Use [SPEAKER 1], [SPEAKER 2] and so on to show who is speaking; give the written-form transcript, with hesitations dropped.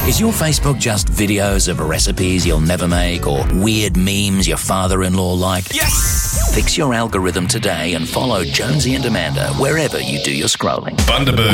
[SPEAKER 1] Is your Facebook just videos of recipes you'll never make or weird memes your father-in-law like?
[SPEAKER 2] Yes!
[SPEAKER 1] Fix your algorithm today and follow Jonesy and Amanda wherever you do your scrolling.
[SPEAKER 2] Bundaberg.